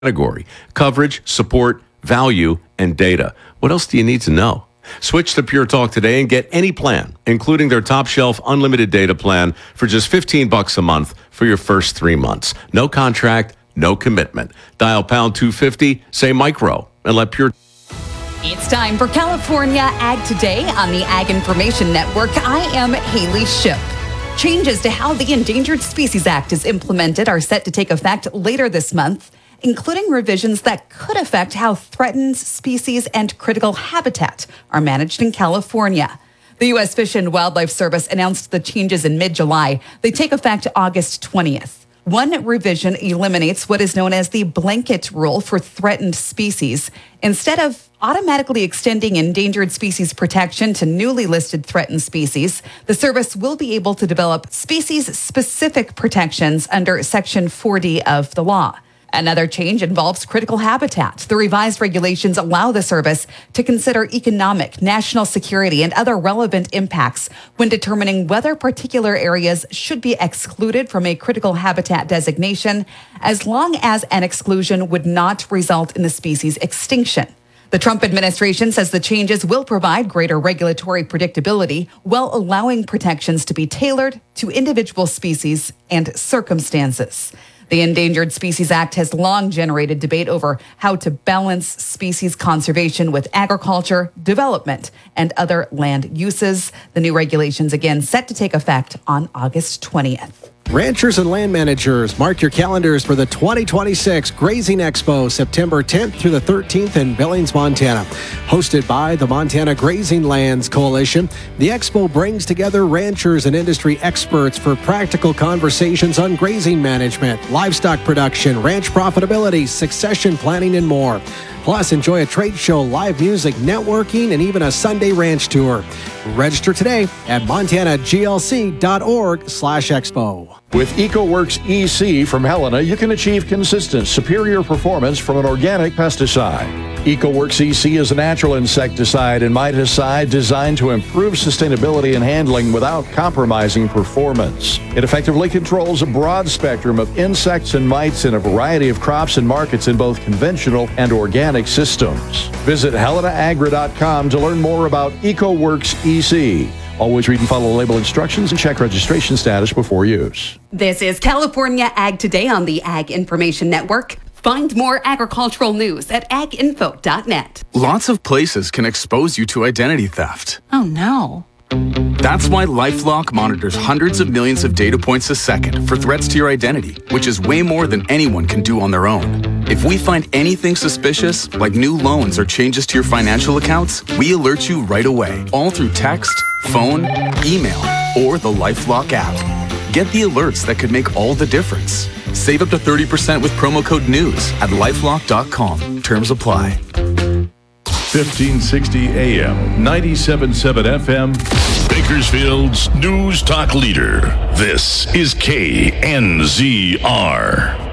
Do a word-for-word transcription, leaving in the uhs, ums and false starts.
category: coverage, support, value, and data. What else do you need to know? Switch to Pure Talk today and get any plan, including their top shelf unlimited data plan for just fifteen bucks a month for your first three months. No contract, no commitment. Dial pound two fifty, say micro, and let Pure. It's time for California Ag Today on the Ag Information Network. I am Haley Ship. Changes to how the Endangered Species Act is implemented are set to take effect later this month, including revisions that could affect how threatened species and critical habitat are managed in California. The U S Fish and Wildlife Service announced the changes in mid-July. They take effect August twentieth. One revision eliminates what is known as the blanket rule for threatened species. Instead of automatically extending endangered species protection to newly listed threatened species, the service will be able to develop species-specific protections under Section four D of the law. Another change involves critical habitat. The revised regulations allow the service to consider economic, national security, and other relevant impacts when determining whether particular areas should be excluded from a critical habitat designation, as long as an exclusion would not result in the species extinction. The Trump administration says the changes will provide greater regulatory predictability while allowing protections to be tailored to individual species and circumstances. The Endangered Species Act has long generated debate over how to balance species conservation with agriculture, development, and other land uses. The new regulations, again, set to take effect on August twentieth. Ranchers and land managers, mark your calendars for the twenty twenty-six Grazing Expo, September tenth through the thirteenth in Billings, Montana. Hosted by the Montana Grazing Lands Coalition, the expo brings together ranchers and industry experts for practical conversations on grazing management, livestock production, ranch profitability, succession planning, and more. Plus, enjoy a trade show, live music, networking, and even a Sunday ranch tour. Register today at montanaglc.org slash expo. With EcoWorks E C from Helena, you can achieve consistent, superior performance from an organic pesticide. EcoWorks E C is a natural insecticide and miticide designed to improve sustainability and handling without compromising performance. It effectively controls a broad spectrum of insects and mites in a variety of crops and markets in both conventional and organic systems. Visit helena agra dot com to learn more about EcoWorks E C. Always read and follow label instructions and check registration status before use. This is California Ag Today on the Ag Information Network. Find more agricultural news at ag info dot net. Lots of places can expose you to identity theft. Oh, no. That's why LifeLock monitors hundreds of millions of data points a second for threats to your identity, which is way more than anyone can do on their own. If we find anything suspicious, like new loans or changes to your financial accounts, we alert you right away, all through text, phone, email, or the LifeLock app. Get the alerts that could make all the difference. Save up to thirty percent with promo code NEWS at lifelock dot com. Terms apply. fifteen sixty A M, ninety-seven point seven F M, Bakersfield's News Talk Leader. This is K N Z R.